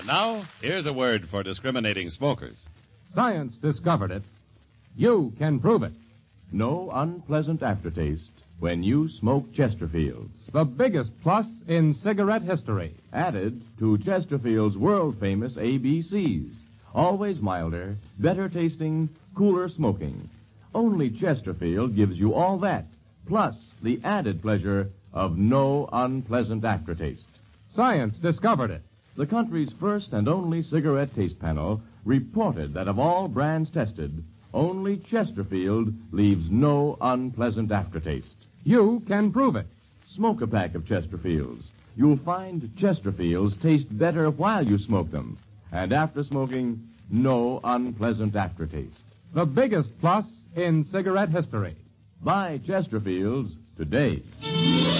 And now, here's a word for discriminating smokers. Science discovered it. You can prove it. No unpleasant aftertaste when you smoke Chesterfields. The biggest plus in cigarette history. Added to Chesterfield's world-famous ABCs. Always milder, better tasting, cooler smoking. Only Chesterfield gives you all that, plus the added pleasure of no unpleasant aftertaste. Science discovered it. The country's first and only cigarette taste panel reported that of all brands tested, only Chesterfield leaves no unpleasant aftertaste. You can prove it. Smoke a pack of Chesterfields. You'll find Chesterfields taste better while you smoke them. And after smoking, no unpleasant aftertaste. The biggest plus in cigarette history. Buy Chesterfields today.